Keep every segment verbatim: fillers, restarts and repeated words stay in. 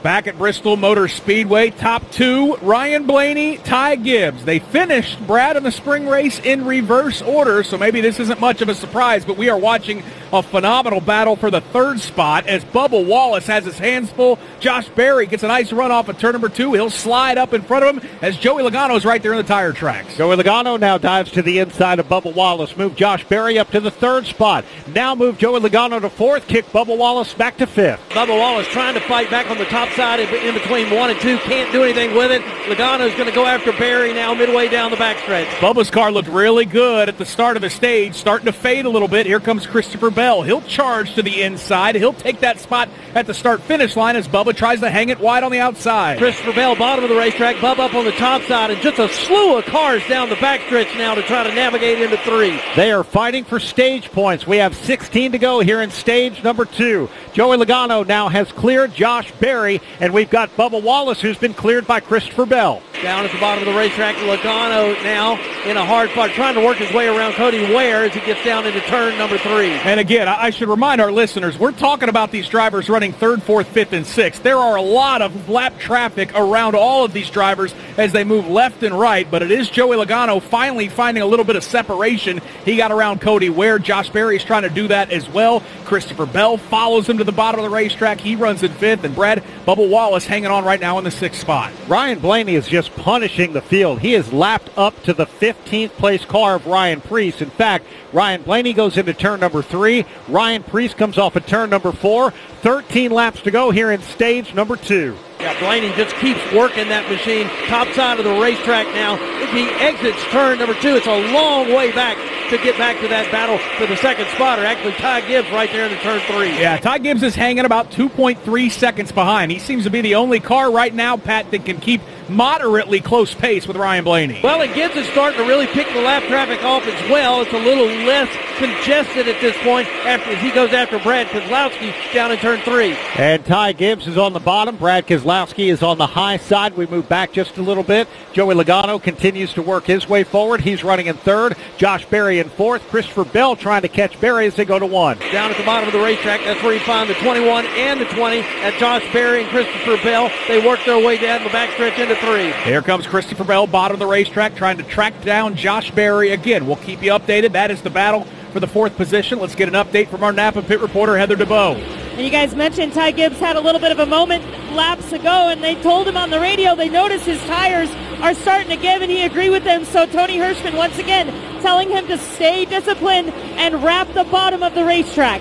Back at Bristol Motor Speedway, top two, Ryan Blaney, Ty Gibbs. They finished, Brad, in the spring race in reverse order, so maybe this isn't much of a surprise, but we are watching a phenomenal battle for the third spot as Bubba Wallace has his hands full. Josh Berry gets a nice run off of turn number two. He'll slide up in front of him as Joey Logano's right there in the tire tracks. Joey Logano now dives to the inside of Bubba Wallace. Move Josh Berry up to the third spot. Now move Joey Logano to fourth. Kick Bubba Wallace back to fifth. Bubba Wallace trying to fight back on the top side in between one and two. Can't do anything with it. Logano's going to go after Berry now midway down the backstretch. Bubba's car looked really good at the start of the stage, starting to fade a little bit. Here comes Christopher Bell. He'll charge to the inside. He'll take that spot at the start-finish line as Bubba tries to hang it wide on the outside. Christopher Bell, bottom of the racetrack. Bubba up on the top side, and just a slew of cars down the backstretch now to try to navigate into three. They are fighting for stage points. We have sixteen to go here in stage number two. Joey Logano now has cleared Josh Berry, and we've got Bubba Wallace, who's been cleared by Christopher Bell. Down at the bottom of the racetrack, Logano now in a hard fight, trying to work his way around Cody Ware as he gets down into turn number three. And again, I should remind our listeners, we're talking about these drivers running third, fourth, fifth, and sixth. There are a lot of lap traffic around all of these drivers as they move left and right, but it is Joey Logano finally finding a little bit of separation. He got around Cody Ware. Josh Berry is trying to do that as well. Christopher Bell follows him to the bottom of the racetrack. He runs in fifth, and Brad, Bubba Wallace hanging on right now in the sixth spot. Ryan Blaney is just punishing the field. He is lapped up to the fifteenth place car of Ryan Preece. In fact, Ryan Blaney goes into turn number three. Ryan Preece comes off at turn number four. thirteen laps to go here in stage number two. Yeah, Blaney just keeps working that machine. Top side of the racetrack now. If he exits turn number two, it's a long way back to get back to that battle for the second spot, or actually Ty Gibbs right there in the turn three. Yeah, Ty Gibbs is hanging about two point three seconds behind. He seems to be the only car right now, Pat, that can keep moderately close pace with Ryan Blaney. Well, and Gibbs is starting to really pick the lap traffic off as well. It's a little less congested at this point after as he goes after Brad Keselowski down in turn three. And Ty Gibbs is on the bottom. Brad Keselowski is on the high side. We move back just a little bit. Joey Logano continues to work his way forward. He's running in third. Josh Berry in fourth. Christopher Bell trying to catch Berry as they go to one. Down at the bottom of the racetrack, that's where you find the twenty-one and the twenty at Josh Berry and Christopher Bell. They work their way down the backstretch into three. Here comes Christopher Bell, bottom of the racetrack, trying to track down Josh Berry. Again, we'll keep you updated. That is the battle for the fourth position. Let's get an update from our Napa pit reporter, Heather DeBoe. And you guys mentioned Ty Gibbs had a little bit of a moment laps ago, and they told him on the radio they noticed his tires are starting to give, and he agreed with them. So Tony Hirschman, once again, telling him to stay disciplined and wrap the bottom of the racetrack.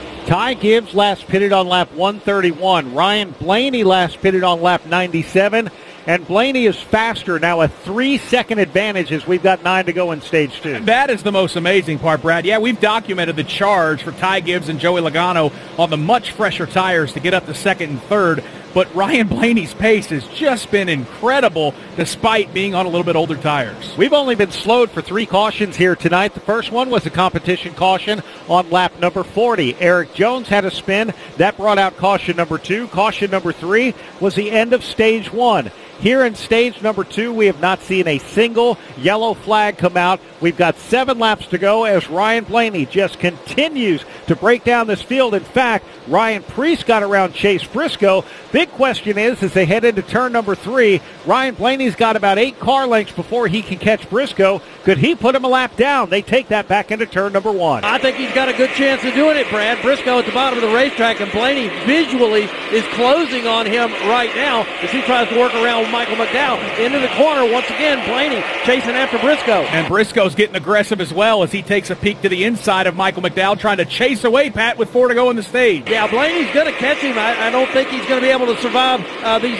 Ty Gibbs last pitted on lap one thirty-one. Ryan Blaney last pitted on lap ninety-seven. And Blaney is faster now, a three-second advantage as we've got nine to go in stage two. That is the most amazing part, Brad. Yeah, we've documented the charge for Ty Gibbs and Joey Logano on the much fresher tires to get up to second and third. But Ryan Blaney's pace has just been incredible despite being on a little bit older tires. We've only been slowed for three cautions here tonight. The first one was a competition caution on lap number forty. Eric Jones had a spin. That brought out caution number two. Caution number three was the end of stage one. Here in stage number two, we have not seen a single yellow flag come out. We've got seven laps to go as Ryan Blaney just continues to break down this field. In fact, Ryan Preece got around Chase Briscoe. Big question is, as they head into turn number three, Ryan Blaney's got about eight car lengths before he can catch Briscoe. Could he put him a lap down? They take that back into turn number one. I think he's got a good chance of doing it, Brad. Briscoe at the bottom of the racetrack, and Blaney visually is closing on him right now as he tries to work around Michael McDowell. Into the corner once again, Blaney chasing after Briscoe. And Briscoe's getting aggressive as well as he takes a peek to the inside of Michael McDowell, trying to chase away Pat with four to go in the stage. Yeah, Blaney's going to catch him. I, I don't think he's going to be able to survive uh, these